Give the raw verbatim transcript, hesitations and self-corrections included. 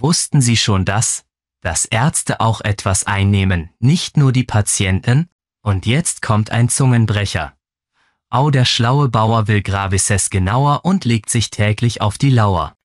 Wussten Sie schon das? Dass Ärzte auch etwas einnehmen, nicht nur die Patienten? Und jetzt kommt ein Zungenbrecher. Au, der schlaue Bauer will Gravises genauer und legt sich täglich auf die Lauer.